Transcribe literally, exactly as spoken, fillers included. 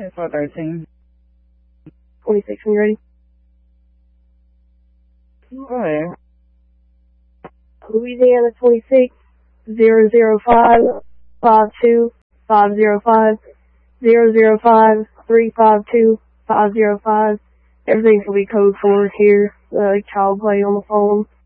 ten four thirteen. twenty-six, when you're ready. Go Louisiana twenty-six, zero zero five, five two, five zero five, zero zero five, three five two, five zero five. Everything's going to be code four here, uh, child play on the phone.